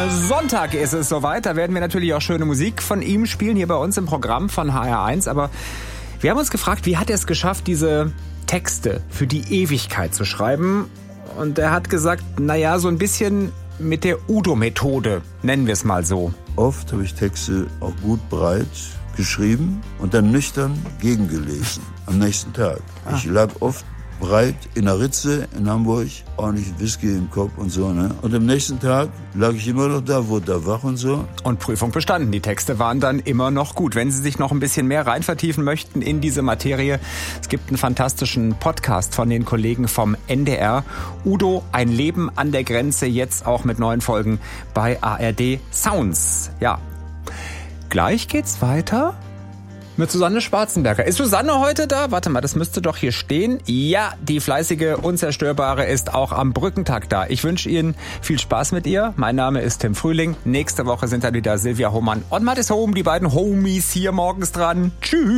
Sonntag ist es soweit. Da werden wir natürlich auch schöne Musik von ihm spielen, hier bei uns im Programm von HR1. Aber wir haben uns gefragt, wie hat er es geschafft, diese Texte für die Ewigkeit zu schreiben? Und er hat gesagt, naja, so ein bisschen mit der Udo-Methode, nennen wir es mal so. Oft habe ich Texte auch gut breit geschrieben und dann nüchtern gegengelesen am nächsten Tag. Ich lag oft breit in der Ritze in Hamburg, ordentlich Whisky im Kopf und so, ne? Und am nächsten Tag lag ich immer noch da, wurde da wach und so. Und Prüfung bestanden. Die Texte waren dann immer noch gut. Wenn Sie sich noch ein bisschen mehr rein vertiefen möchten in diese Materie, es gibt einen fantastischen Podcast von den Kollegen vom NDR. Udo, ein Leben an der Grenze, jetzt auch mit neuen Folgen bei ARD Sounds. Ja, gleich geht's weiter mit Susanne Schwarzenberger. Ist Susanne heute da? Warte mal, das müsste doch hier stehen. Ja, die fleißige, unzerstörbare ist auch am Brückentag da. Ich wünsche Ihnen viel Spaß mit ihr. Mein Name ist Tim Frühling. Nächste Woche sind dann wieder Silvia Hohmann und Mathis Hohm, die beiden Homies hier morgens dran. Tschüss.